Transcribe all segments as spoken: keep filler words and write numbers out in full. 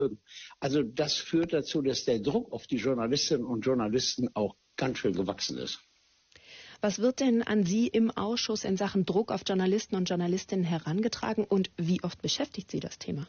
Also das führt dazu, dass der Druck auf die Journalistinnen und Journalisten auch ganz schön gewachsen ist. Was wird denn an Sie im Ausschuss in Sachen Druck auf Journalisten und Journalistinnen herangetragen und wie oft beschäftigt Sie das Thema?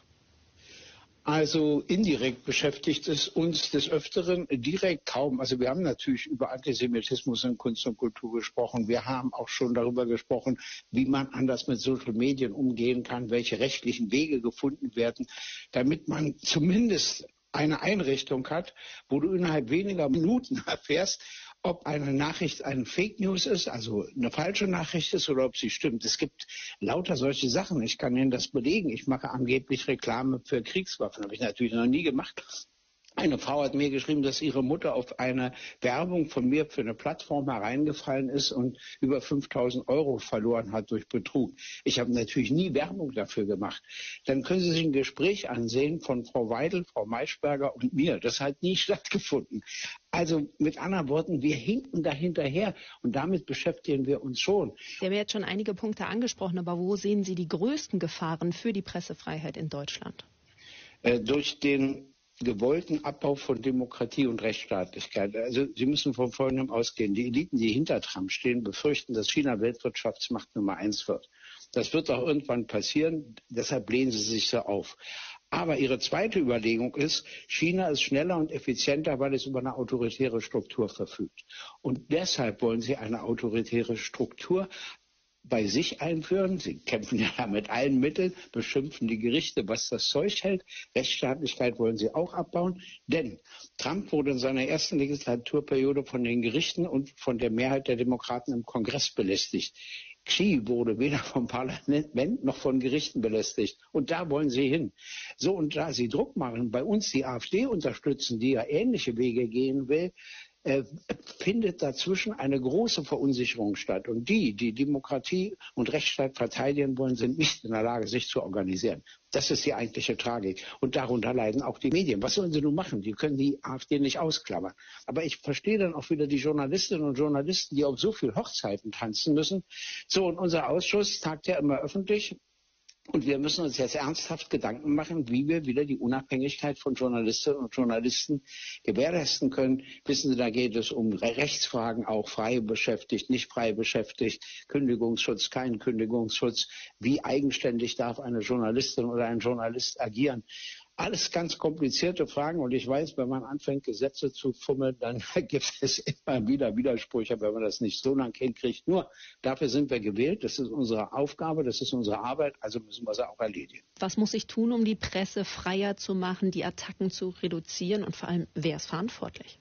Also indirekt beschäftigt es uns des Öfteren, direkt kaum. Also wir haben natürlich über Antisemitismus in Kunst und Kultur gesprochen. Wir haben auch schon darüber gesprochen, wie man anders mit Social Medien umgehen kann, welche rechtlichen Wege gefunden werden, damit man zumindest eine Einrichtung hat, wo du innerhalb weniger Minuten erfährst, ob eine Nachricht eine Fake News ist, also eine falsche Nachricht ist oder ob sie stimmt. Es gibt lauter solche Sachen. Ich kann Ihnen das belegen. Ich mache angeblich Reklame für Kriegswaffen. Habe ich natürlich noch nie gemacht. Eine Frau hat mir geschrieben, dass ihre Mutter auf eine Werbung von mir für eine Plattform hereingefallen ist und über fünftausend Euro verloren hat durch Betrug. Ich habe natürlich nie Werbung dafür gemacht. Dann können Sie sich ein Gespräch ansehen von Frau Weidel, Frau Maischberger und mir. Das hat nie stattgefunden. Also mit anderen Worten, wir hinken da hinterher und damit beschäftigen wir uns schon. Sie haben jetzt schon einige Punkte angesprochen, aber wo sehen Sie die größten Gefahren für die Pressefreiheit in Deutschland? Äh, durch den gewollten Abbau von Demokratie und Rechtsstaatlichkeit. Also Sie müssen von Folgendem ausgehen. Die Eliten, die hinter Trump stehen, befürchten, dass China Weltwirtschaftsmacht Nummer eins wird. Das wird auch irgendwann passieren, deshalb lehnen sie sich so auf. Aber ihre zweite Überlegung ist, China ist schneller und effizienter, weil es über eine autoritäre Struktur verfügt. Und deshalb wollen sie eine autoritäre Struktur bei sich einführen. Sie kämpfen ja mit allen Mitteln, beschimpfen die Gerichte, was das Zeug hält. Rechtsstaatlichkeit wollen sie auch abbauen. Denn Trump wurde in seiner ersten Legislaturperiode von den Gerichten und von der Mehrheit der Demokraten im Kongress belästigt. Xi wurde weder vom Parlament noch von Gerichten belästigt. Und da wollen sie hin. So, und da sie Druck machen, bei uns die AfD unterstützen, die ja ähnliche Wege gehen will, Äh, findet dazwischen eine große Verunsicherung statt. Und die, die Demokratie und Rechtsstaat verteidigen wollen, sind nicht in der Lage, sich zu organisieren. Das ist die eigentliche Tragik. Und darunter leiden auch die Medien. Was sollen sie nun machen? Die können die AfD nicht ausklammern. Aber ich verstehe dann auch wieder die Journalistinnen und Journalisten, die auf so viel Hochzeiten tanzen müssen. So, und unser Ausschuss tagt ja immer öffentlich. Und wir müssen uns jetzt ernsthaft Gedanken machen, wie wir wieder die Unabhängigkeit von Journalistinnen und Journalisten gewährleisten können. Wissen Sie, da geht es um Rechtsfragen, auch frei beschäftigt, nicht frei beschäftigt, Kündigungsschutz, kein Kündigungsschutz. Wie eigenständig darf eine Journalistin oder ein Journalist agieren? Alles ganz komplizierte Fragen und ich weiß, wenn man anfängt, Gesetze zu fummeln, dann gibt es immer wieder Widersprüche, wenn man das nicht so lange hinkriegt. Nur dafür sind wir gewählt, das ist unsere Aufgabe, das ist unsere Arbeit, also müssen wir sie auch erledigen. Was muss ich tun, um die Presse freier zu machen, die Attacken zu reduzieren und vor allem, wer ist verantwortlich?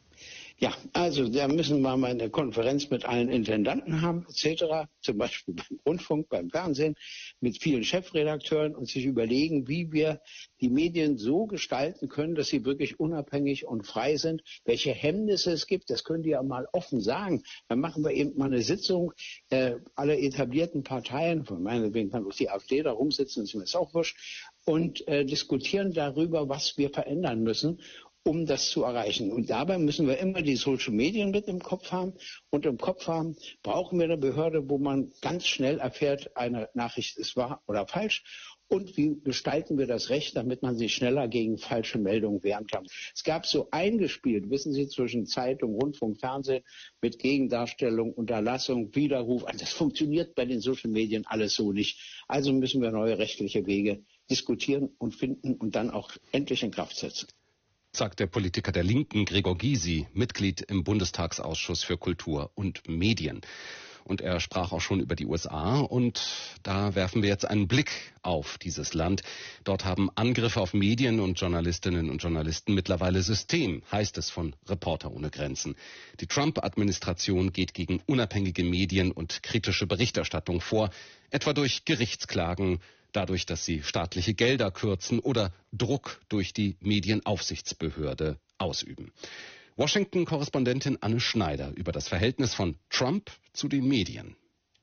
Ja, also da müssen wir mal eine Konferenz mit allen Intendanten haben, et cetera, zum Beispiel beim Rundfunk, beim Fernsehen, mit vielen Chefredakteuren und sich überlegen, wie wir die Medien so gestalten können, dass sie wirklich unabhängig und frei sind, welche Hemmnisse es gibt, das können die ja mal offen sagen. Dann machen wir eben mal eine Sitzung, äh, alle etablierten Parteien, von meinetwegen kann auch die AfD da rumsitzen, ist mir das auch wurscht, und äh, diskutieren darüber, was wir verändern müssen, um das zu erreichen. Und dabei müssen wir immer die Social Medien mit im Kopf haben. Und im Kopf haben, brauchen wir eine Behörde, wo man ganz schnell erfährt, eine Nachricht ist wahr oder falsch. Und wie gestalten wir das Recht, damit man sich schneller gegen falsche Meldungen wehren kann. Es gab so eingespielt, wissen Sie, zwischen Zeitung, Rundfunk, Fernsehen mit Gegendarstellung, Unterlassung, Widerruf. Das funktioniert bei den Social Medien alles so nicht. Also müssen wir neue rechtliche Wege diskutieren und finden und dann auch endlich in Kraft setzen. Sagt der Politiker der Linken Gregor Gysi, Mitglied im Bundestagsausschuss für Kultur und Medien. Und er sprach auch schon über die U S A und da werfen wir jetzt einen Blick auf dieses Land. Dort haben Angriffe auf Medien und Journalistinnen und Journalisten mittlerweile System, heißt es von Reporter ohne Grenzen. Die Trump-Administration geht gegen unabhängige Medien und kritische Berichterstattung vor, etwa durch Gerichtsklagen, dadurch, dass sie staatliche Gelder kürzen oder Druck durch die Medienaufsichtsbehörde ausüben. Washington-Korrespondentin Anne Schneider über das Verhältnis von Trump zu den Medien.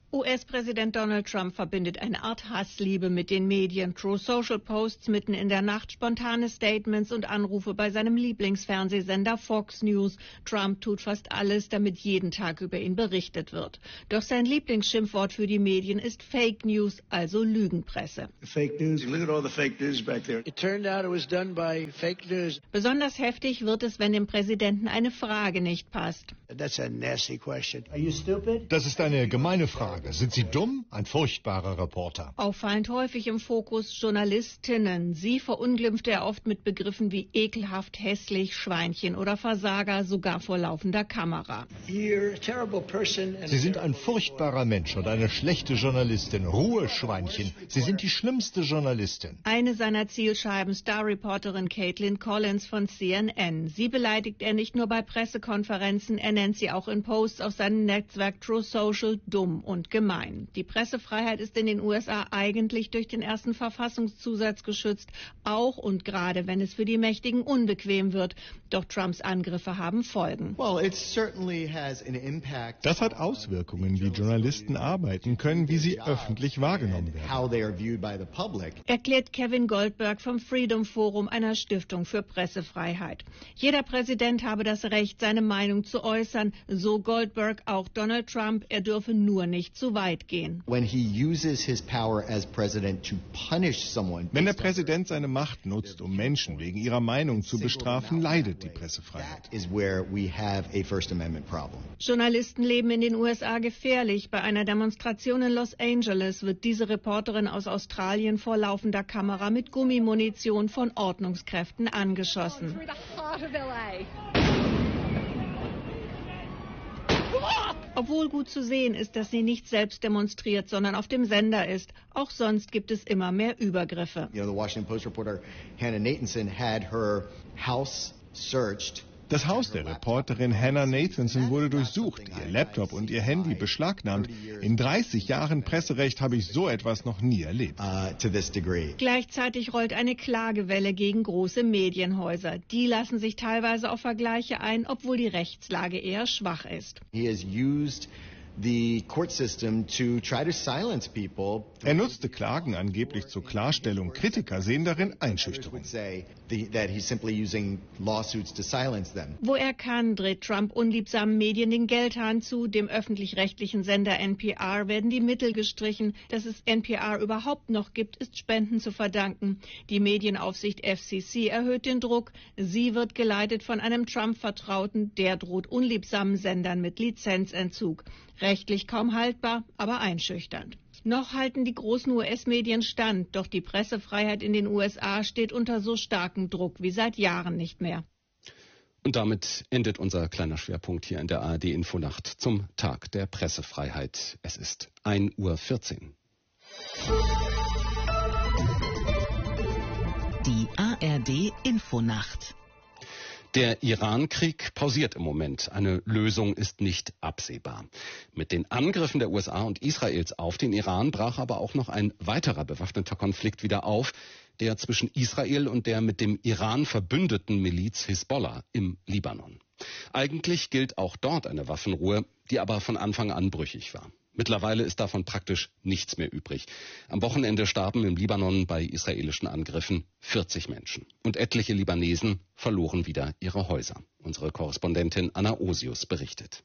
U S-Präsident Donald Trump verbindet eine Art Hassliebe mit den Medien. True Social Posts mitten in der Nacht, spontane Statements und Anrufe bei seinem Lieblingsfernsehsender Fox News. Trump tut fast alles, damit jeden Tag über ihn berichtet wird. Doch sein Lieblingsschimpfwort für die Medien ist Fake News, also Lügenpresse. Fake news. Look at all the fake news back there. It turned out it was done by fake news. Besonders heftig wird es, wenn dem Präsidenten eine Frage nicht passt. That's a nasty question. Are you stupid? Das ist eine gemeine Frage. Sind Sie dumm? Ein furchtbarer Reporter. Auffallend häufig im Fokus Journalistinnen. Sie verunglimpfte er oft mit Begriffen wie ekelhaft, hässlich, Schweinchen oder Versager, sogar vor laufender Kamera. You're a terrible person. Sie sind ein furchtbarer Mensch und eine schlechte Journalistin. Ruhe, Schweinchen. Sie sind die schlimmste Journalistin. Eine seiner Zielscheiben, Star-Reporterin Caitlin Collins von C N N. Sie beleidigt er nicht nur bei Pressekonferenzen, er nennt sie auch in Posts auf seinem Netzwerk True Social dumm und gemein. Die Pressefreiheit ist in den U S A eigentlich durch den ersten Verfassungszusatz geschützt, auch und gerade wenn es für die Mächtigen unbequem wird. Doch Trumps Angriffe haben Folgen. Das hat Auswirkungen, wie Journalisten arbeiten können, wie sie öffentlich wahrgenommen werden. Erklärt Kevin Goldberg vom Freedom Forum, einer Stiftung für Pressefreiheit. Jeder Präsident habe das Recht, seine Meinung zu äußern, so Goldberg auch Donald Trump, er dürfe nur nicht zu weit gehen. Wenn der Präsident seine Macht nutzt, um Menschen wegen ihrer Meinung zu bestrafen, leidet die Pressefreiheit. Journalisten leben in den U S A gefährlich. Bei einer Demonstration in Los Angeles wird diese Reporterin aus Australien vor laufender Kamera mit Gummimunition von Ordnungskräften angeschossen. Obwohl gut zu sehen ist, dass sie nicht selbst demonstriert, sondern auf dem Sender ist. Auch sonst gibt es immer mehr Übergriffe. You know, the Washington Post reporter Hannah Nathanson had her house searched. Das Haus der Reporterin Hannah Nathanson wurde durchsucht, ihr Laptop und ihr Handy beschlagnahmt. In dreißig Jahren Presserecht habe ich so etwas noch nie erlebt. Uh, to this degree. Gleichzeitig rollt eine Klagewelle gegen große Medienhäuser. Die lassen sich teilweise auf Vergleiche ein, obwohl die Rechtslage eher schwach ist. He has used the court system to try to silence people. Er nutzte Klagen angeblich zur Klarstellung. Kritiker sehen darin Einschüchterung. Wo er kann, dreht Trump unliebsamen Medien den Geldhahn zu. Dem öffentlich-rechtlichen Sender N P R werden die Mittel gestrichen. Dass es N P R überhaupt noch gibt, ist Spenden zu verdanken. Die Medienaufsicht F C C erhöht den Druck. Sie wird geleitet von einem Trump-Vertrauten. Der droht unliebsamen Sendern mit Lizenzentzug. Rechtlich kaum haltbar, aber einschüchternd. Noch halten die großen U S-Medien stand, doch die Pressefreiheit in den U S A steht unter so starkem Druck wie seit Jahren nicht mehr. Und damit endet unser kleiner Schwerpunkt hier in der A R D-Infonacht zum Tag der Pressefreiheit. Es ist ein Uhr vierzehn. Die A R D-Infonacht. Der Iran-Krieg pausiert im Moment. Eine Lösung ist nicht absehbar. Mit den Angriffen der U S A und Israels auf den Iran brach aber auch noch ein weiterer bewaffneter Konflikt wieder auf, der zwischen Israel und der mit dem Iran verbündeten Miliz Hisbollah im Libanon. Eigentlich gilt auch dort eine Waffenruhe, die aber von Anfang an brüchig war. Mittlerweile ist davon praktisch nichts mehr übrig. Am Wochenende starben im Libanon bei israelischen Angriffen vierzig Menschen. Und etliche Libanesen verloren wieder ihre Häuser. Unsere Korrespondentin Anna Osius berichtet.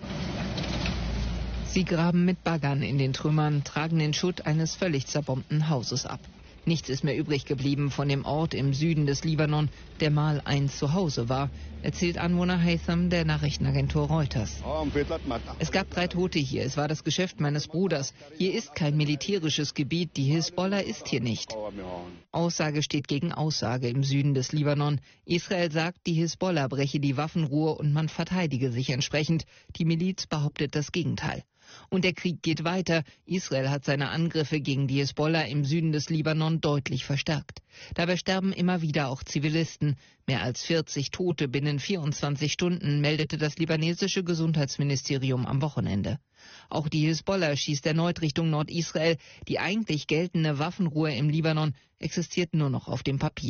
Sie graben mit Baggern in den Trümmern, tragen den Schutt eines völlig zerbombten Hauses ab. Nichts ist mehr übrig geblieben von dem Ort im Süden des Libanon, der mal ein Zuhause war, erzählt Anwohner Haytham der Nachrichtenagentur Reuters. Es gab drei Tote hier, es war das Geschäft meines Bruders. Hier ist kein militärisches Gebiet, die Hisbollah ist hier nicht. Aussage steht gegen Aussage im Süden des Libanon. Israel sagt, die Hisbollah breche die Waffenruhe und man verteidige sich entsprechend. Die Miliz behauptet das Gegenteil. Und der Krieg geht weiter. Israel hat seine Angriffe gegen die Hisbollah im Süden des Libanon deutlich verstärkt. Dabei sterben immer wieder auch Zivilisten. Mehr als vierzig Tote binnen vierundzwanzig Stunden, meldete das libanesische Gesundheitsministerium am Wochenende. Auch die Hisbollah schießt erneut Richtung Nordisrael. Die eigentlich geltende Waffenruhe im Libanon existiert nur noch auf dem Papier.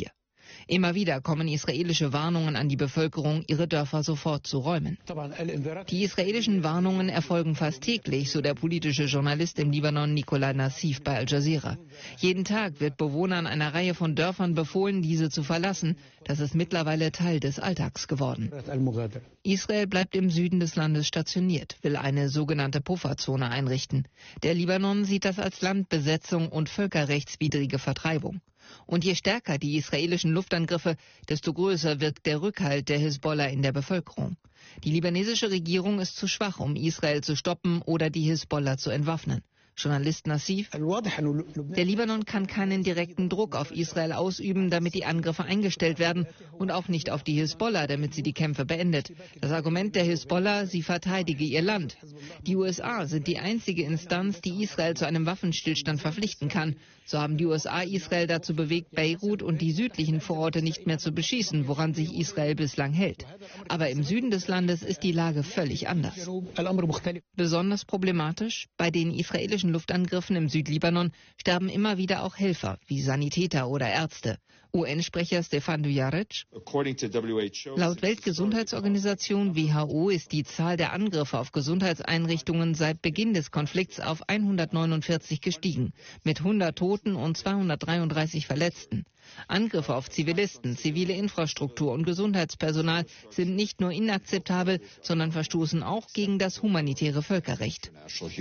Immer wieder kommen israelische Warnungen an die Bevölkerung, ihre Dörfer sofort zu räumen. Die israelischen Warnungen erfolgen fast täglich, so der politische Journalist im Libanon Nikolai Nassif bei Al Jazeera. Jeden Tag wird Bewohnern einer Reihe von Dörfern befohlen, diese zu verlassen. Das ist mittlerweile Teil des Alltags geworden. Israel bleibt im Süden des Landes stationiert, will eine sogenannte Pufferzone einrichten. Der Libanon sieht das als Landbesetzung und völkerrechtswidrige Vertreibung. Und je stärker die israelischen Luftangriffe, desto größer wirkt der Rückhalt der Hisbollah in der Bevölkerung. Die libanesische Regierung ist zu schwach, um Israel zu stoppen oder die Hisbollah zu entwaffnen. Journalist Nassif: Der Libanon kann keinen direkten Druck auf Israel ausüben, damit die Angriffe eingestellt werden, und auch nicht auf die Hisbollah, damit sie die Kämpfe beendet. Das Argument der Hisbollah, sie verteidige ihr Land. Die U S A sind die einzige Instanz, die Israel zu einem Waffenstillstand verpflichten kann. So haben die U S A Israel dazu bewegt, Beirut und die südlichen Vororte nicht mehr zu beschießen, woran sich Israel bislang hält. Aber im Süden des Landes ist die Lage völlig anders. Besonders problematisch: Bei den israelischen Luftangriffen im Südlibanon sterben immer wieder auch Helfer, wie Sanitäter oder Ärzte. U N-Sprecher Stefan Dujarric: Laut Weltgesundheitsorganisation W H O ist die Zahl der Angriffe auf Gesundheitseinrichtungen seit Beginn des Konflikts auf hundertneunundvierzig gestiegen, mit hundert Toten und zweihundertdreiunddreißig Verletzten. Angriffe auf Zivilisten, zivile Infrastruktur und Gesundheitspersonal sind nicht nur inakzeptabel, sondern verstoßen auch gegen das humanitäre Völkerrecht.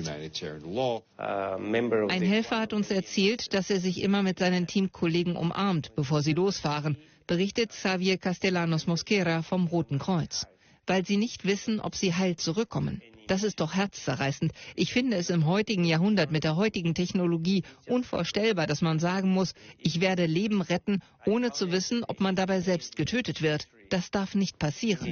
Ein Helfer hat uns erzählt, dass er sich immer mit seinen Teamkollegen umarmt, bevor sie losfahren, berichtet Xavier Castellanos Mosquera vom Roten Kreuz. Weil sie nicht wissen, ob sie heil zurückkommen. Das ist doch herzzerreißend. Ich finde es im heutigen Jahrhundert mit der heutigen Technologie unvorstellbar, dass man sagen muss, ich werde Leben retten, ohne zu wissen, ob man dabei selbst getötet wird. Das darf nicht passieren.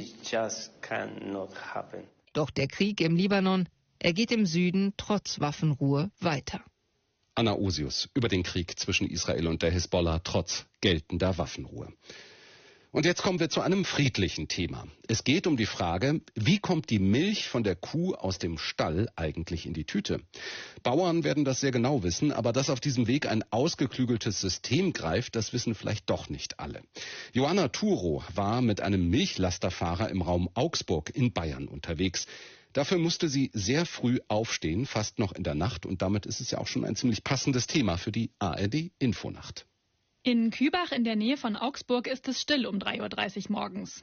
Doch der Krieg im Libanon, er geht im Süden trotz Waffenruhe weiter. Anna Osius über den Krieg zwischen Israel und der Hisbollah trotz geltender Waffenruhe. Und jetzt kommen wir zu einem friedlichen Thema. Es geht um die Frage, wie kommt die Milch von der Kuh aus dem Stall eigentlich in die Tüte? Bauern werden das sehr genau wissen, aber dass auf diesem Weg ein ausgeklügeltes System greift, das wissen vielleicht doch nicht alle. Joanna Turo war mit einem Milchlasterfahrer im Raum Augsburg in Bayern unterwegs. Dafür musste sie sehr früh aufstehen, fast noch in der Nacht, und damit ist es ja auch schon ein ziemlich passendes Thema für die A R D-Infonacht. In Kübach in der Nähe von Augsburg ist es still um drei Uhr dreißig morgens.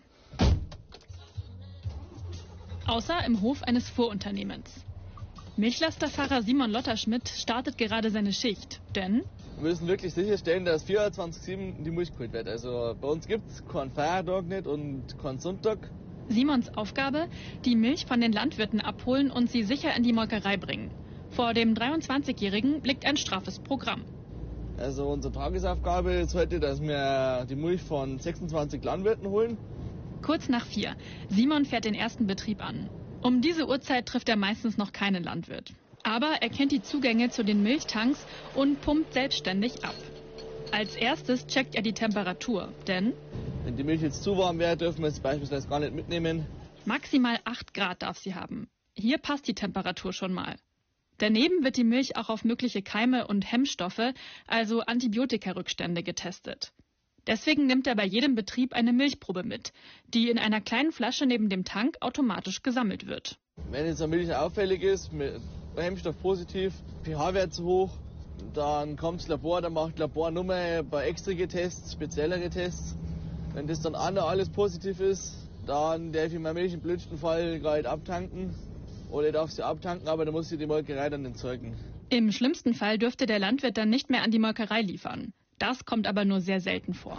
Außer im Hof eines Fuhrunternehmens. Milchlasterfahrer Simon Lotterschmidt startet gerade seine Schicht, denn wir müssen wirklich sicherstellen, dass vierundzwanzig sieben die Milch geholt wird. Also bei uns gibt es keinen Feiertag nicht und keinen Sonntag. Simons Aufgabe: die Milch von den Landwirten abholen und sie sicher in die Molkerei bringen. Vor dem dreiundzwanzigjährigen liegt ein straffes Programm. Also unsere Tagesaufgabe ist heute, dass wir die Milch von sechsundzwanzig Landwirten holen. Kurz nach vier. Simon fährt den ersten Betrieb an. Um diese Uhrzeit trifft er meistens noch keinen Landwirt. Aber er kennt die Zugänge zu den Milchtanks und pumpt selbstständig ab. Als erstes checkt er die Temperatur, denn wenn die Milch jetzt zu warm wäre, dürfen wir es beispielsweise gar nicht mitnehmen. Maximal acht Grad darf sie haben. Hier passt die Temperatur schon mal. Daneben wird die Milch auch auf mögliche Keime und Hemmstoffe, also Antibiotikarückstände, getestet. Deswegen nimmt er bei jedem Betrieb eine Milchprobe mit, die in einer kleinen Flasche neben dem Tank automatisch gesammelt wird. Wenn jetzt eine Milch auffällig ist, mit Hemmstoff positiv, pH-Wert zu hoch, dann kommt das Labor, dann macht das Labor nochmal ein paar extra Tests, speziellere Tests. Wenn das dann auch noch alles positiv ist, dann darf ich meine Milch im blödsten Fall gleich abtanken. Oder darf sie abtanken, aber dann muss sie die Molkerei dann entsorgen. Im schlimmsten Fall dürfte der Landwirt dann nicht mehr an die Molkerei liefern. Das kommt aber nur sehr selten vor.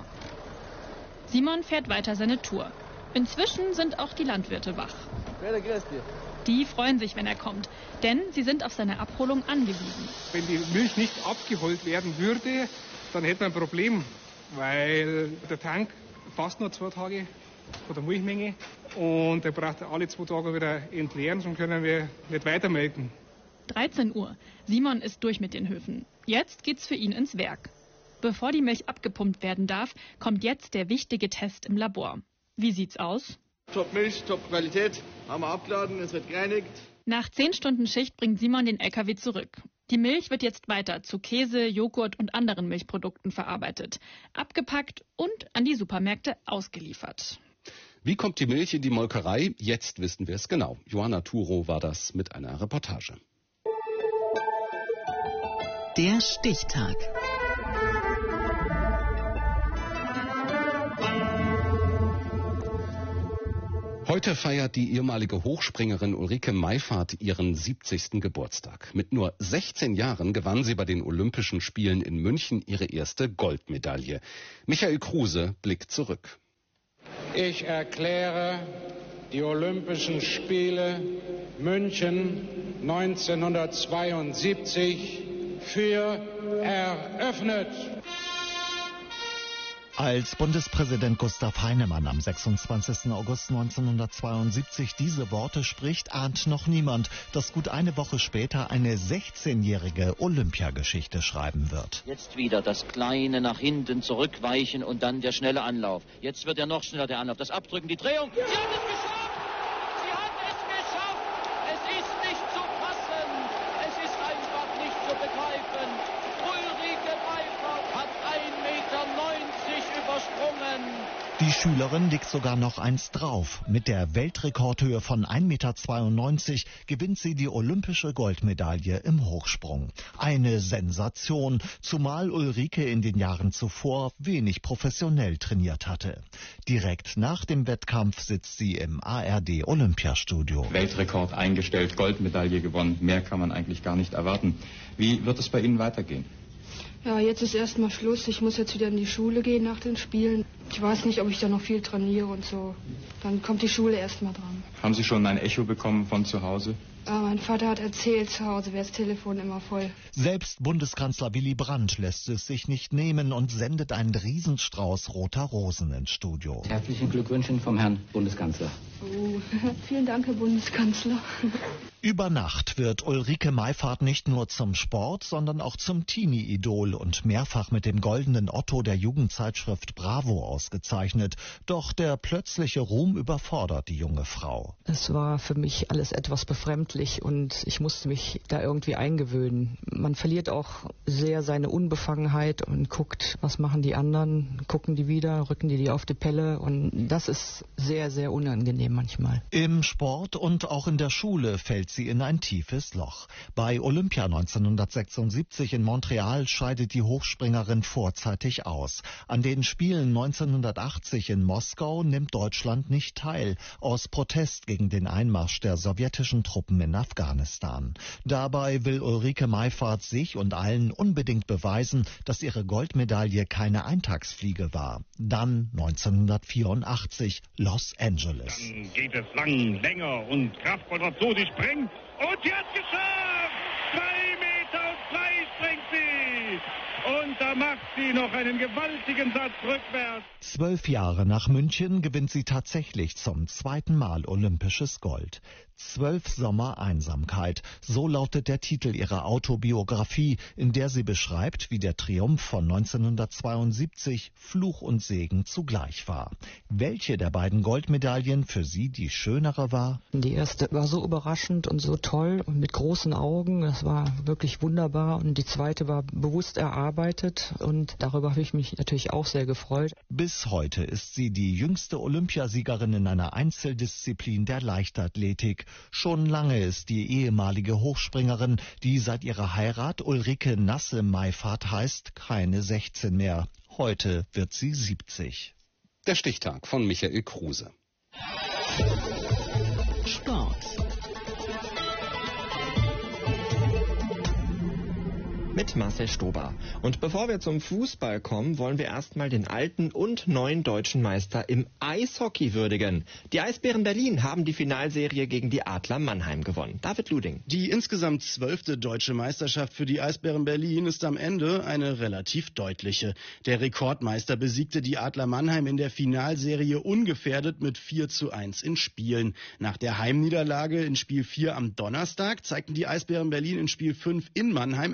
Simon fährt weiter seine Tour. Inzwischen sind auch die Landwirte wach. Ja, grüß dir. Die freuen sich, wenn er kommt, denn sie sind auf seine Abholung angewiesen. Wenn die Milch nicht abgeholt werden würde, dann hätten wir ein Problem, weil der Tank fast nur zwei Tage von der Milchmenge und er braucht alle zwei Tage wieder entleeren, sonst können wir nicht weitermelken. dreizehn Uhr. Simon ist durch mit den Höfen. Jetzt geht's für ihn ins Werk. Bevor die Milch abgepumpt werden darf, kommt jetzt der wichtige Test im Labor. Wie sieht's aus? Top Milch, top Qualität. Haben wir abgeladen, es wird gereinigt. Nach zehn Stunden Schicht bringt Simon den L K W zurück. Die Milch wird jetzt weiter zu Käse, Joghurt und anderen Milchprodukten verarbeitet, abgepackt und an die Supermärkte ausgeliefert. Wie kommt die Milch in die Molkerei? Jetzt wissen wir es genau. Johanna Thuro war das mit einer Reportage. Der Stichtag. Heute feiert die ehemalige Hochspringerin Ulrike Meifahrt ihren siebzigsten Geburtstag. Mit nur sechzehn Jahren gewann sie bei den Olympischen Spielen in München ihre erste Goldmedaille. Michael Kruse blickt zurück. Ich erkläre die Olympischen Spiele München neunzehnhundertzweiundsiebzig für eröffnet. Als Bundespräsident Gustav Heinemann am sechsundzwanzigsten August neunzehnhundertzweiundsiebzig diese Worte spricht, ahnt noch niemand, dass gut eine Woche später eine sechzehnjährige Olympiageschichte schreiben wird. Jetzt wieder das kleine nach hinten zurückweichen und dann der schnelle Anlauf. Jetzt wird er noch schneller, der Anlauf. Das Abdrücken, die Drehung. Sie hat es geschafft! Sie hat es geschafft! Es ist nicht zu fassen! Es ist einfach nicht zu begreifen! Ulrike Meifahrt hat ein Meter neunzig übersprungen. Die Schülerin legt sogar noch eins drauf. Mit der Weltrekordhöhe von ein Meter zweiundneunzig gewinnt sie die olympische Goldmedaille im Hochsprung. Eine Sensation, zumal Ulrike in den Jahren zuvor wenig professionell trainiert hatte. Direkt nach dem Wettkampf sitzt sie im A R D Olympiastudio. Weltrekord eingestellt, Goldmedaille gewonnen. Mehr kann man eigentlich gar nicht erwarten. Wie wird es bei Ihnen weitergehen? Ja, jetzt ist erstmal Schluss. Ich muss jetzt wieder in die Schule gehen nach den Spielen. Ich weiß nicht, ob ich da noch viel trainiere und so. Dann kommt die Schule erstmal dran. Haben Sie schon ein Echo bekommen von zu Hause? Ja, mein Vater hat erzählt, zu Hause wäre das Telefon immer voll. Selbst Bundeskanzler Willy Brandt lässt es sich nicht nehmen und sendet einen Riesenstrauß roter Rosen ins Studio. Herzlichen Glückwünschen vom Herrn Bundeskanzler. Oh, vielen Dank, Herr Bundeskanzler. Über Nacht wird Ulrike Meifahrt nicht nur zum Sport, sondern auch zum Teenie-Idol und mehrfach mit dem goldenen Otto der Jugendzeitschrift Bravo ausgezeichnet. Doch der plötzliche Ruhm überfordert die junge Frau. Es war für mich alles etwas befremdlich und ich musste mich da irgendwie eingewöhnen. Man verliert auch sehr seine Unbefangenheit und guckt, was machen die anderen, gucken die wieder, rücken die die auf die Pelle und das ist sehr, sehr unangenehm manchmal. Im Sport und auch in der Schule fällt sie in ein tiefes Loch. Bei Olympia neunzehnhundertsechsundsiebzig in Montreal scheidet die Hochspringerin vorzeitig aus. An den Spielen neunzehnhundertachtzig in Moskau nimmt Deutschland nicht teil, aus Protest gegen den Einmarsch der sowjetischen Truppen in Afghanistan. Dabei will Ulrike Meifahrt sich und allen unbedingt beweisen, dass ihre Goldmedaille keine Eintagsfliege war. Dann neunzehnhundertvierundachtzig Los Angeles. Dann geht es lang, länger und kraftvoll drauf zu, sie springt und sie hat geschafft! Zwei Meter und zwei springt sie! Und da macht sie noch einen gewaltigen Satz rückwärts. Zwölf Jahre nach München gewinnt sie tatsächlich zum zweiten Mal olympisches Gold. Zwölf Sommer Einsamkeit, so lautet der Titel ihrer Autobiografie, in der sie beschreibt, wie der Triumph von neunzehnhundertzweiundsiebzig Fluch und Segen zugleich war. Welche der beiden Goldmedaillen für sie die schönere war? Die erste war so überraschend und so toll und mit großen Augen, das war wirklich wunderbar. Und die zweite war bewusst erarbeitet und darüber habe ich mich natürlich auch sehr gefreut. Bis heute ist sie die jüngste Olympiasiegerin in einer Einzeldisziplin der Leichtathletik. Schon lange ist die ehemalige Hochspringerin, die seit ihrer Heirat Ulrike Nasse-Meifahrt heißt, keine sechzehn mehr. Heute wird sie siebzig. Der Stichtag von Michael Kruse. Sport. Mit Marcel Stober. Und bevor wir zum Fußball kommen, wollen wir erstmal den alten und neuen deutschen Meister im Eishockey würdigen. Die Eisbären Berlin haben die Finalserie gegen die Adler Mannheim gewonnen. David Luding. Die insgesamt zwölfte deutsche Meisterschaft für die Eisbären Berlin ist am Ende eine relativ deutliche. Der Rekordmeister besiegte die Adler Mannheim in der Finalserie ungefährdet mit vier zu eins in Spielen. Nach der Heimniederlage in Spiel vier am Donnerstag zeigten die Eisbären Berlin in Spiel fünf in Mannheim erneut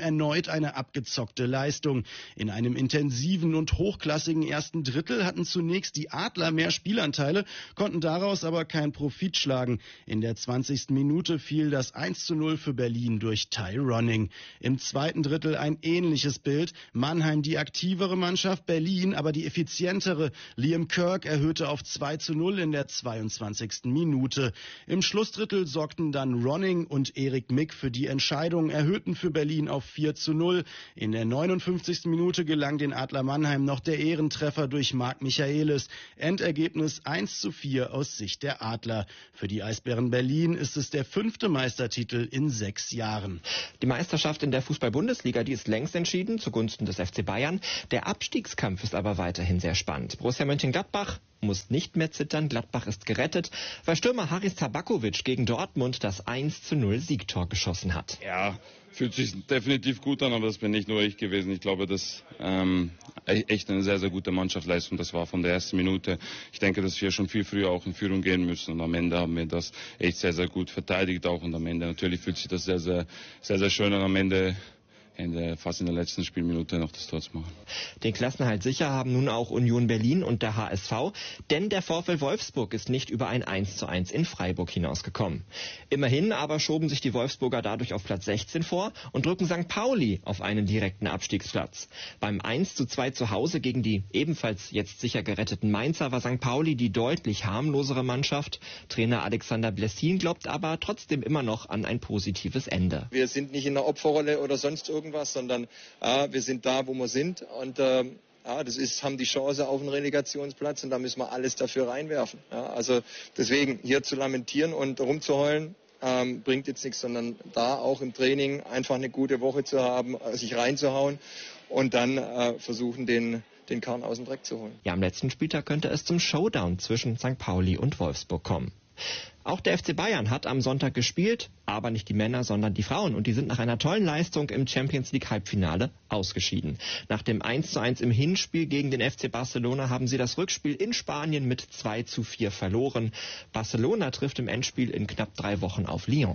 eine abgezockte Leistung. In einem intensiven und hochklassigen ersten Drittel hatten zunächst die Adler mehr Spielanteile, konnten daraus aber keinen Profit schlagen. In der zwanzigsten Minute fiel das eins zu null für Berlin durch Ty Ronning. Im zweiten Drittel ein ähnliches Bild. Mannheim die aktivere Mannschaft, Berlin aber die effizientere. Liam Kirk erhöhte auf zwei zu null in der zweiundzwanzigsten Minute. Im Schlussdrittel sorgten dann Ronning und Erik Mick für die Entscheidung, erhöhten für Berlin auf vier zu null. In der neunundfünfzigsten Minute gelang den Adler Mannheim noch der Ehrentreffer durch Marc Michaelis. Endergebnis eins zu vier aus Sicht der Adler. Für die Eisbären Berlin ist es der fünfte Meistertitel in sechs Jahren. Die Meisterschaft in der Fußball-Bundesliga, die ist längst entschieden, zugunsten des F C Bayern. Der Abstiegskampf ist aber weiterhin sehr spannend. Borussia Mönchengladbach muss nicht mehr zittern, Gladbach ist gerettet, weil Stürmer Haris Tabakovic gegen Dortmund das eins zu null Siegtor geschossen hat. Ja, fühlt sich definitiv gut an, aber das bin nicht nur ich gewesen. Ich glaube, das ähm, echt eine sehr, sehr gute Mannschaftsleistung. Das war von der ersten Minute. Ich denke, dass wir schon viel früher auch in Führung gehen müssen. Und am Ende haben wir das echt sehr, sehr gut verteidigt auch. Und am Ende natürlich fühlt sich das sehr, sehr, sehr, sehr schön an. Am Ende In der, fast in der letzten Spielminute noch das Tor zu machen. Den Klassenerhalt sicher haben nun auch Union Berlin und der H S V, denn der VfL Wolfsburg ist nicht über ein eins zu eins in Freiburg hinausgekommen. Immerhin aber schoben sich die Wolfsburger dadurch auf Platz sechzehn vor und drücken Sankt Pauli auf einen direkten Abstiegsplatz. Beim eins zu zwei zu Hause gegen die ebenfalls jetzt sicher geretteten Mainzer war Sankt Pauli die deutlich harmlosere Mannschaft. Trainer Alexander Blessin glaubt aber trotzdem immer noch an ein positives Ende. Wir sind nicht in der Opferrolle oder sonst irgendwas. Was, sondern äh, wir sind da, wo wir sind und äh, ja, das ist, haben die Chance auf einen Relegationsplatz und da müssen wir alles dafür reinwerfen. Ja, also deswegen hier zu lamentieren und rumzuheulen ähm, bringt jetzt nichts, sondern da auch im Training einfach eine gute Woche zu haben, sich reinzuhauen und dann äh, versuchen, den, den Karren aus dem Dreck zu holen. Ja, am letzten Spieltag könnte es zum Showdown zwischen Sankt Pauli und Wolfsburg kommen. Auch der F C Bayern hat am Sonntag gespielt, aber nicht die Männer, sondern die Frauen. Und die sind nach einer tollen Leistung im Champions League Halbfinale ausgeschieden. Nach dem eins zu eins im Hinspiel gegen den F C Barcelona haben sie das Rückspiel in Spanien mit zwei zu vier verloren. Barcelona trifft im Endspiel in knapp drei Wochen auf Lyon.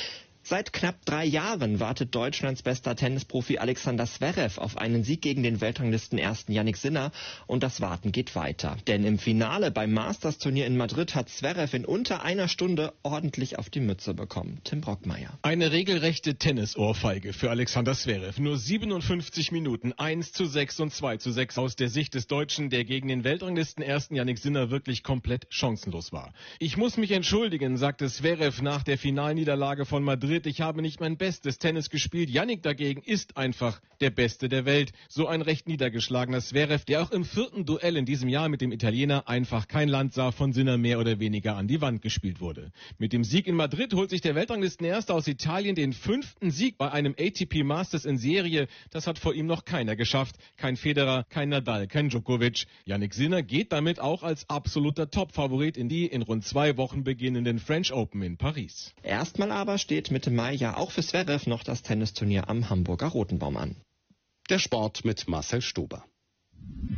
Seit knapp drei Jahren wartet Deutschlands bester Tennisprofi Alexander Zverev auf einen Sieg gegen den Weltranglisten-Ersten Jannik Sinner. Und das Warten geht weiter. Denn im Finale beim Masters-Turnier in Madrid hat Zverev in unter einer Stunde ordentlich auf die Mütze bekommen. Tim Brockmeier. Eine regelrechte Tennisohrfeige für Alexander Zverev. Nur siebenundfünfzig Minuten, eins zu sechs und zwei zu sechs aus der Sicht des Deutschen, der gegen den Weltranglisten-Ersten Jannik Sinner wirklich komplett chancenlos war. Ich muss mich entschuldigen, sagte Zverev nach der Finalniederlage von Madrid. Ich habe nicht mein bestes Tennis gespielt. Jannik dagegen ist einfach der Beste der Welt. So ein recht niedergeschlagener Zverev, der auch im vierten Duell in diesem Jahr mit dem Italiener einfach kein Land sah, von Sinner mehr oder weniger an die Wand gespielt wurde. Mit dem Sieg in Madrid holt sich der Weltranglistenerste aus Italien den fünften Sieg bei einem A T P Masters in Serie. Das hat vor ihm noch keiner geschafft. Kein Federer, kein Nadal, kein Djokovic. Jannik Sinner geht damit auch als absoluter Top-Favorit in die in rund zwei Wochen beginnenden French Open in Paris. Erstmal aber steht Mitte Mai ja auch für Zverev noch das Tennisturnier am Hamburger Rotenbaum an. Der Sport mit Marcel Stober.